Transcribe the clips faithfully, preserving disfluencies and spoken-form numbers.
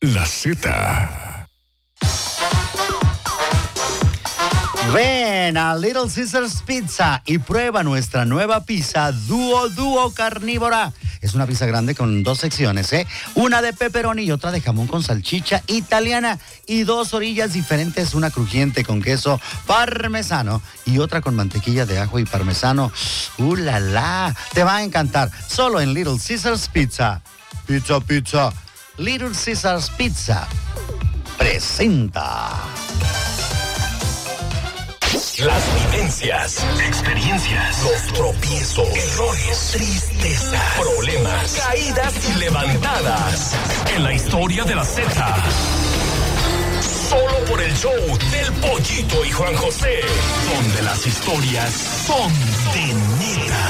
La Z. Ven a Little Caesars Pizza y prueba nuestra nueva pizza Duo Duo Carnívora. Es una pizza grande con dos secciones, ¿eh? Una de pepperoni y otra de jamón con salchicha italiana. Y dos orillas diferentes, una crujiente con queso parmesano y otra con mantequilla de ajo y parmesano. ¡Uh, la, la! Te va a encantar. Solo en Little Caesars Pizza. Pizza, pizza. Little Caesars Pizza presenta. Las vivencias, experiencias, los tropiezos, errores, tristeza, problemas, caídas y levantadas. En la historia de la Z. Solo por el show del Pollito y Juan José. Donde las historias son de neta.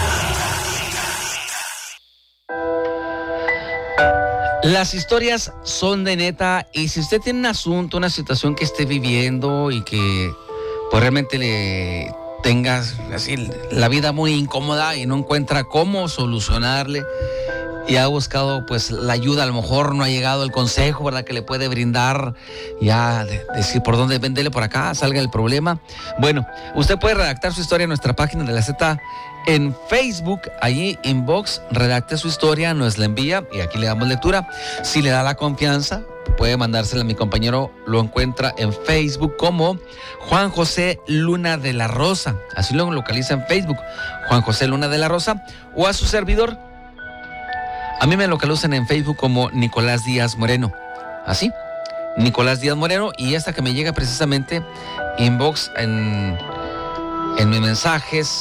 Las historias son de neta. Y si usted tiene un asunto, una situación que esté viviendo y que pues realmente le tengas así la vida muy incómoda y no encuentra cómo solucionarle y ha buscado pues la ayuda, a lo mejor no ha llegado el consejo, ¿verdad?, que le puede brindar, ya de, decir por dónde venderle por acá, salga el problema. Bueno, usted puede redactar su historia en nuestra página de la Z en Facebook, allí inbox, redacte su historia, nos la envía y aquí le damos lectura. Si le da la confianza, puede mandársela a mi compañero, lo encuentra en Facebook como Juan José Luna de la Rosa, así lo localiza en Facebook, Juan José Luna de la Rosa, o a su servidor. A mí me localizan en Facebook como Nicolás Díaz Moreno, así, Nicolás Díaz Moreno, y esta que me llega precisamente inbox en, en mis mensajes,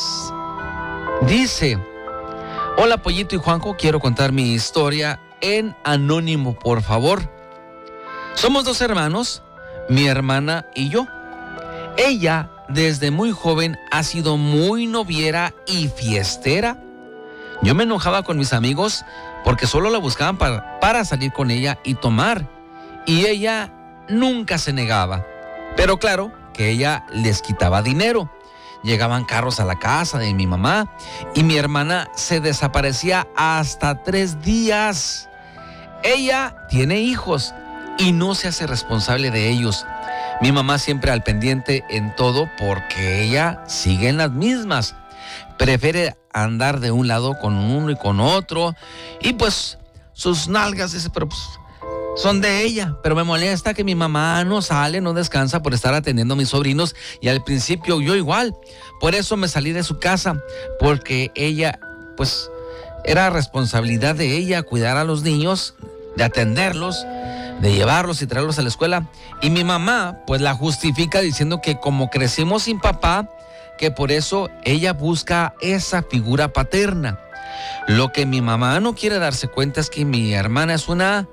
dice: hola Pollito y Juanjo, quiero contar mi historia en anónimo, por favor. Somos dos hermanos, mi hermana y yo. Ella, desde muy joven, ha sido muy noviera y fiestera. Yo me enojaba con mis amigos porque solo la buscaban para, para salir con ella y tomar. Y ella nunca se negaba. Pero claro, que ella les quitaba dinero. Llegaban carros a la casa de mi mamá y mi hermana se desaparecía hasta tres días. Ella tiene hijos y no se hace responsable de ellos. Mi mamá siempre al pendiente en todo porque ella sigue en las mismas. Prefiere andar de un lado con uno y con otro. Y pues sus nalgas ese, pero pues, son de ella. Pero me molesta que mi mamá no sale, no descansa por estar atendiendo a mis sobrinos. Y al principio yo igual. Por eso me salí de su casa. Porque ella, pues, era responsabilidad de ella cuidar a los niños, de atenderlos, de llevarlos y traerlos a la escuela. Y mi mamá pues la justifica diciendo que como crecimos sin papá, que por eso ella busca esa figura paterna. Lo que mi mamá no quiere darse cuenta es que mi hermana es una...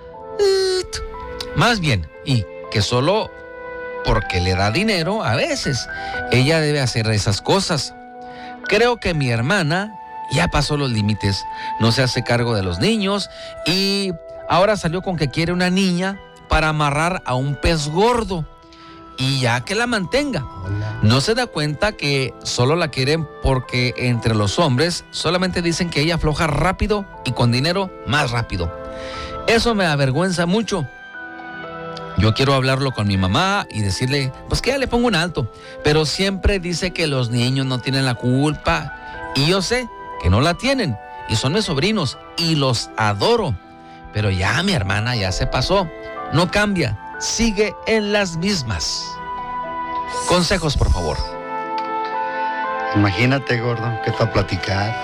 más bien, y que solo porque le da dinero a veces ella debe hacer esas cosas. Creo que mi hermana ya pasó los límites, no se hace cargo de los niños y ahora salió con que quiere una niña para amarrar a un pez gordo y ya que la mantenga. No se da cuenta que solo la quieren porque entre los hombres solamente dicen que ella afloja rápido y con dinero más rápido. Eso me avergüenza mucho. Yo quiero hablarlo con mi mamá y decirle, pues que ya le pongo un alto, pero siempre dice que los niños no tienen la culpa y yo sé que no la tienen y son mis sobrinos y los adoro. Pero ya mi hermana ya se pasó, no cambia, sigue en las mismas. Consejos, por favor. Imagínate, gordo, que te va a platicar.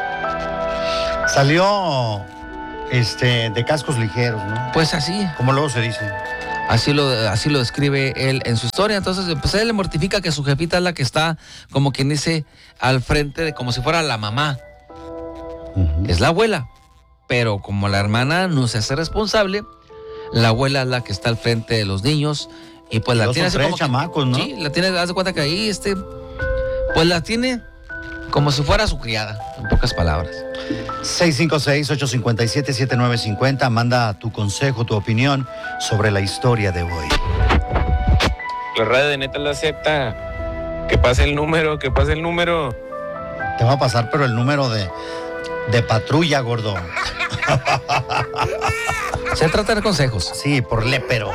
Salió este, de cascos ligeros, ¿no? Pues así. Como luego se dice. Así lo, así lo describe él en su historia. Entonces, pues a él le mortifica que su jefita es la que está, como quien dice, al frente de como si fuera la mamá. Uh-huh. Es la abuela. Pero como la hermana no se hace responsable, la abuela es la que está al frente de los niños y pues la tiene así como chamacos, ¿no? Sí, la tiene, haz de cuenta que ahí este, pues la tiene como si fuera su criada, en pocas palabras. seis cinco seis, ocho cinco siete, siete nueve cinco cero, manda tu consejo, tu opinión sobre la historia de hoy. La radio de Neta La Z, que pase el número, que pase el número. Te va a pasar, pero el número de, de patrulla, gordo. Se trata de consejos. Sí, por lépero.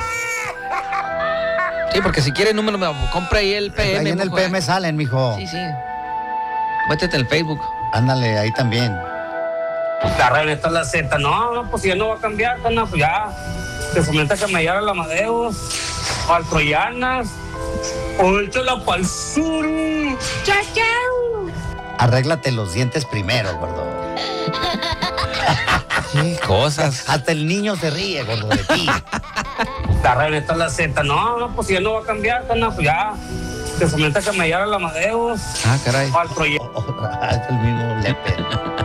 Sí, porque si quiere el número, me compra ahí el P M. Ahí en el P M salen, mijo. Sí, sí. Métete en el Facebook. Ándale, ahí también. La red está la Z. No, no, pues si ya no va a cambiar, no, pues ya. Se fomenta que me lleve al Amadeus, o al Troyanas, o échala pa'l sur. ¡Chao, chao! Arréglate los dientes primero, gordo. Qué cosas. Hasta el niño se ríe, gordo, de ti. La red está la Z. No, no, pues si ya no va a cambiar, no, pues ya. Se fomenta que me lleve al Amadeus, Ah, caray. o al Troyanas. Es el mismo lépero.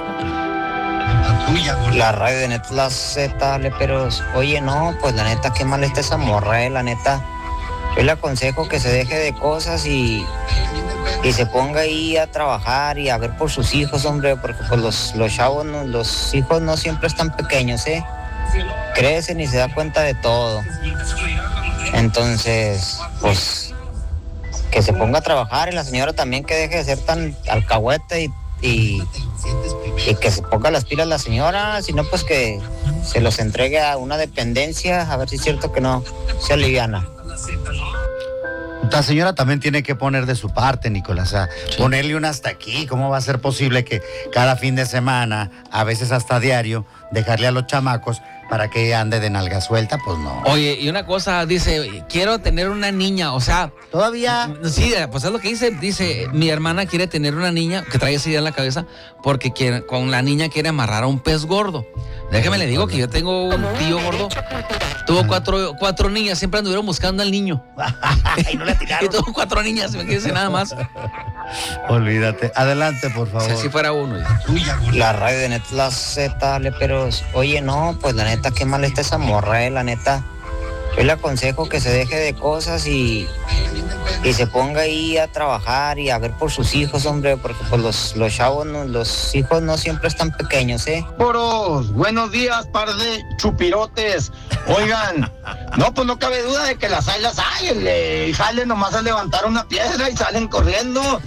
La radio de neta la Z, pero oye, no, pues la neta, qué mal está esa morra, eh, la neta. Yo le aconsejo que se deje de cosas y, y se ponga ahí a trabajar y a ver por sus hijos, hombre, porque pues los, los chavos, no, los hijos no siempre están pequeños, ¿eh? Crecen y se da cuenta de todo. Entonces, pues, que se ponga a trabajar y la señora también que deje de ser tan alcahueta y, y, y que se ponga las pilas la señora, si no, pues que se los entregue a una dependencia, a ver si es cierto que no se aliviana. La señora también tiene que poner de su parte, Nicolás, o sea, sí. Ponerle un hasta aquí. ¿Cómo va a ser posible que cada fin de semana, a veces hasta diario, dejarle a los chamacos para que ande de nalga suelta? Pues no. Oye, y una cosa, dice, quiero tener una niña, o sea... ¿Todavía? Sí, pues es lo que dice, dice, mi hermana quiere tener una niña, que trae esa idea en la cabeza, porque quiere, con la niña quiere amarrar a un pez gordo. Déjame le digo que yo tengo un tío gordo, tuvo cuatro, cuatro niñas, siempre anduvieron buscando al niño. Y no le tiraron. Y tuvo cuatro niñas, me quedé nada más. Olvídate. Adelante, por favor. Si así fuera uno. La radio de neta la Z, pero oye, no, pues la neta, qué mal está esa morra, eh, la neta. Yo le aconsejo que se deje de cosas y, y se ponga ahí a trabajar y a ver por sus hijos, hombre, porque pues los, los chavos, no, los hijos no siempre están pequeños, ¿eh? Poros, buenos días, par de chupirotes. Oigan, no, pues no cabe duda de que las hay, las hay. El, el jale nomás es levantar una piedra y salen corriendo.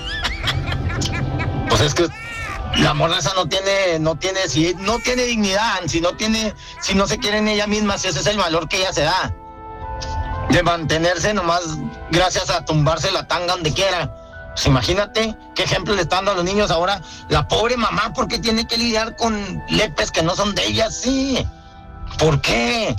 Pues es que la morra esa no tiene, no tiene, si no tiene dignidad, si no tiene, si no se quiere en ella misma, si ese es el valor que ella se da. De mantenerse nomás gracias a tumbarse la tanga donde quiera. Pues imagínate qué ejemplo le están dando a los niños ahora. La pobre mamá, ¿por qué tiene que lidiar con lepes que no son de ella? Sí. ¿Por qué?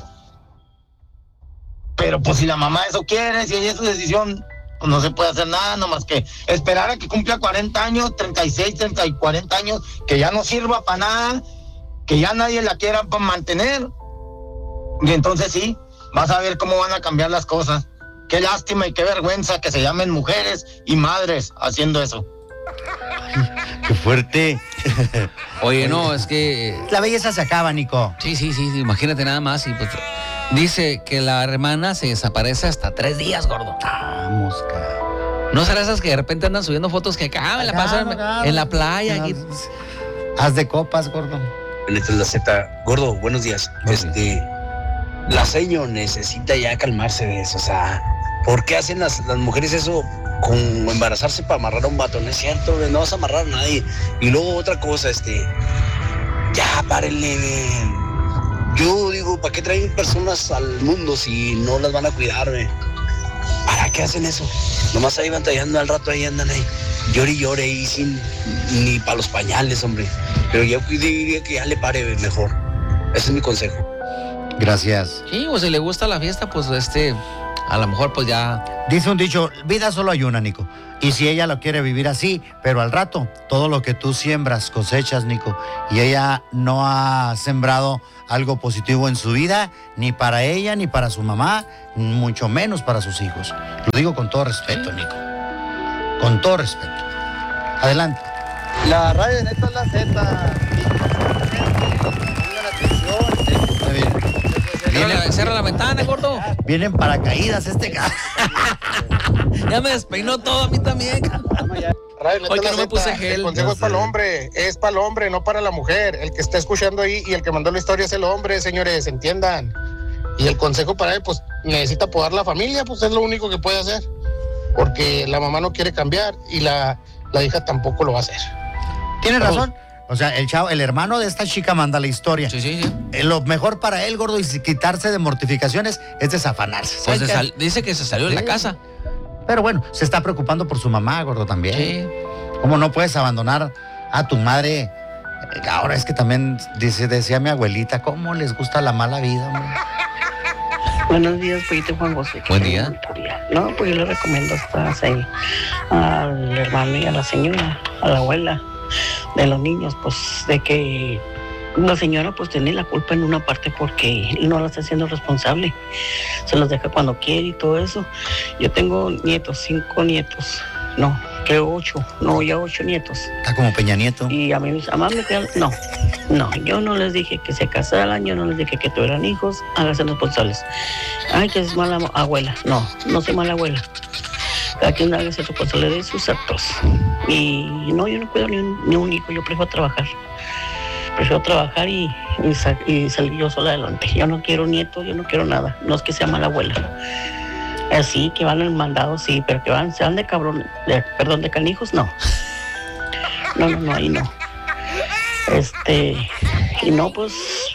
Pero pues si la mamá eso quiere, si ella es su decisión, pues no se puede hacer nada, nomás que esperar a que cumpla cuarenta años, treinta y seis, treinta y cuarenta años, que ya no sirva para nada, que ya nadie la quiera para mantener. Y entonces sí, vas a ver cómo van a cambiar las cosas. Qué lástima y qué vergüenza que se llamen mujeres y madres haciendo eso. Qué fuerte. Oye, no, es que... La belleza se acaba, Nico. Sí, sí, sí, sí, imagínate nada más. Y pues, dice que la hermana se desaparece hasta tres días, gordo. Ah, mosca. ¿No será esas que de repente andan subiendo fotos que acá me la pasan en la playa? Haz, haz de copas, gordo. Esta es la Z. Gordo, buenos días. Okay. Este, la seño necesita ya calmarse de eso. O sea, ¿por qué hacen las, las mujeres eso con embarazarse para amarrar a un vato? No es cierto, no vas a amarrar a nadie. Y luego otra cosa, este, ya párenle. Yo digo, ¿para qué traen personas al mundo si no las van a cuidar? ¿Ve? ¿Para qué hacen eso? Nomás ahí van tallando al rato, ahí andan ahí, llore y llore y sin ni para los pañales, hombre. Pero yo diría que ya le pare mejor. Ese es mi consejo. Gracias. Sí, o si le gusta la fiesta, pues este, a lo mejor pues ya... Dice un dicho, vida solo hay una, Nico. Y si ella lo quiere vivir así, pero al rato, todo lo que tú siembras, cosechas, Nico. Y ella no ha sembrado algo positivo en su vida, ni para ella, ni para su mamá, mucho menos para sus hijos. Lo digo con todo respeto, Nico. Con todo respeto. Adelante. La radio de neta es la Z. Vienen, cierra la ventana, gordo. Vienen paracaídas este caso. Ya me despeinó todo a mí también. Hoy que no me puse gel. El consejo es para el hombre, es para el hombre, no para la mujer. El que está escuchando ahí y el que mandó la historia es el hombre, señores, entiendan. Y el consejo para él, pues necesita podar la familia, pues es lo único que puede hacer. Porque la mamá no quiere cambiar y la, la hija tampoco lo va a hacer. Tienes razón. O sea, el chavo, el hermano de esta chica manda la historia. Sí, sí, sí. Eh, lo mejor para él, gordo, y quitarse de mortificaciones es desafanarse. Pues se ¿Sabes qué? sal- dice que se salió de Sí. la casa. Pero bueno, se está preocupando por su mamá, gordo, también. Sí. ¿Cómo no puedes abandonar a tu madre? Eh, Ahora es que también dice, decía mi abuelita, ¿cómo les gusta la mala vida, hombre? Buenos días, Pollito Juan José. Buen día. No, pues yo le recomiendo hasta hacer al hermano y a la señora, a la abuela de los niños, pues de que la señora pues tiene la culpa en una parte porque no la está haciendo responsable. Se los deja cuando quiere y todo eso. Yo tengo nietos, cinco nietos. No, creo ocho. No, ya ocho nietos. Está como Peña Nieto. Y a mí mis mamás me quedan, no, no, yo no les dije que se casaran, yo no les dije que tuvieran hijos, háganse responsables. Ay, que es mala abuela. No, no soy mala abuela. Cada quien hágase responsable de sus actos. Y no, yo no cuido ni un, ni un hijo, yo prefiero trabajar. Prefiero trabajar y, y, sa- y salir yo sola adelante. Yo no quiero nietos, yo no quiero nada. No es que sea mala abuela. Así que van al mandado, sí, pero que van, sean de cabrón, de, perdón, de canijos, no. No, no, no, ahí no. Este, y no, pues,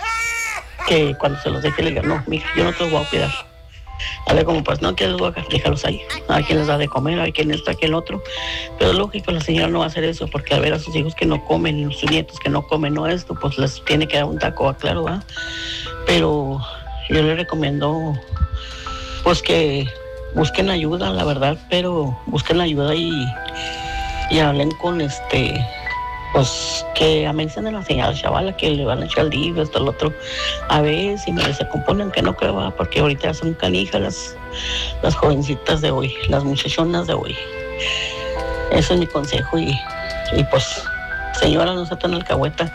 que cuando se los deje le digan, no, mija, yo no te los voy a cuidar. Dale como pues, no, que les voy a dejar, déjalos ahí. Hay quien les da de comer, hay quien esto, hay quien otro. Pero es lógico, la señora no va a hacer eso, porque al ver a sus hijos que no comen, y sus nietos que no comen, no esto, pues les tiene que dar un taco, claro, ¿va? Pero yo les recomiendo, pues que busquen ayuda, la verdad, pero busquen ayuda y, y hablen con este, pues que amenacen a la señora chavala que le van a echar el libro, esto, lo otro, a ver si me se componen, que no creo, ¿va? Porque ahorita son canijas las, las jovencitas de hoy, las muchachonas de hoy. Ese es mi consejo y, y pues, señora, no sea tan alcahueta,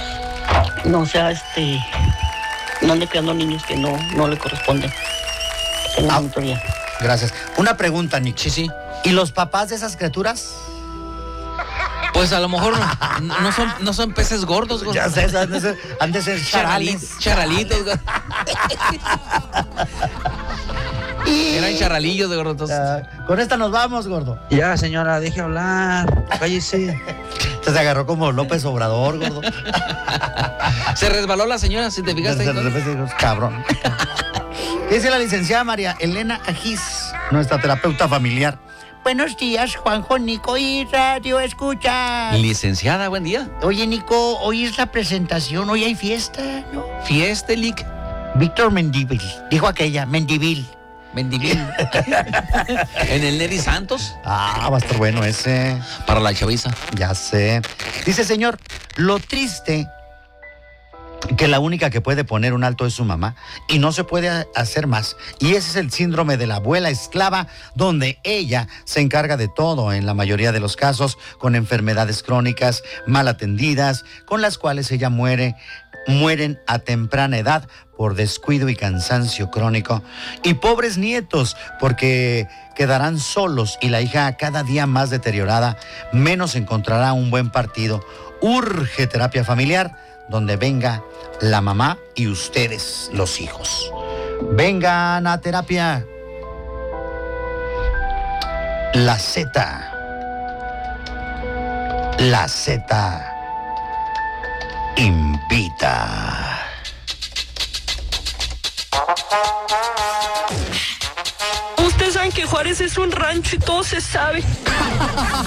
no sea este, no ande criando niños que no, no le corresponden. Ah, gracias. Una pregunta, Nick. Sí, sí. ¿Y los papás de esas criaturas? Pues a lo mejor no, no son, no son peces gordos, gordo. Ya sé, han de ser, han de ser charales. Charalitos, gordo. Eran charalillos de gordo. Entonces. Uh, con esta nos vamos, gordo. Ya, señora, deje hablar. Cállese. Se agarró como López Obrador, gordo. Se resbaló la señora, si te fijaste. De repente dijo, cabrón. Dice la licenciada María Elena Ajís, nuestra terapeuta familiar. Buenos días, Juanjo, Nico y Radio Escucha. Licenciada, buen día. Oye, Nico, hoy es la presentación, hoy hay fiesta, ¿no? Fiesta, Lick. Víctor Mendívil, dijo aquella, Mendívil. Mendívil. En el Neri Santos. Ah, va a estar bueno ese. Para la chaviza. Ya sé. Dice, señor, lo triste que la única que puede poner un alto es su mamá y no se puede hacer más. Y ese es el síndrome de la abuela esclava, donde ella se encarga de todo en la mayoría de los casos, con enfermedades crónicas mal atendidas, con las cuales ella muere, mueren a temprana edad por descuido y cansancio crónico. Y pobres nietos, porque quedarán solos y la hija cada día más deteriorada, menos encontrará un buen partido. Urge terapia familiar, donde venga la mamá y ustedes, los hijos. Vengan a terapia. La Z. La Z invita. Ustedes saben que Juárez es un rancho y todo se sabe.